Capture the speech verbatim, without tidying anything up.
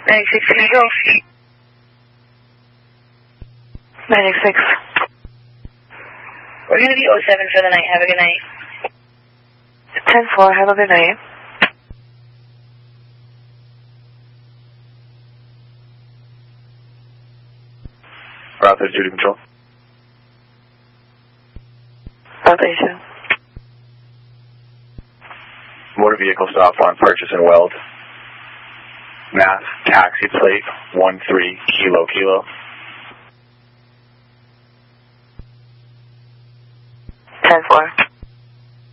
ninety-six, can you go? ninety-six. We're going to be oh seven for the night. Have a good night. ten four, have a good night. Route thirty-two to control. Route thirty-two. Motor vehicle stop on Purchase and Weld. Mass taxi plate one three kilo kilo. ten four.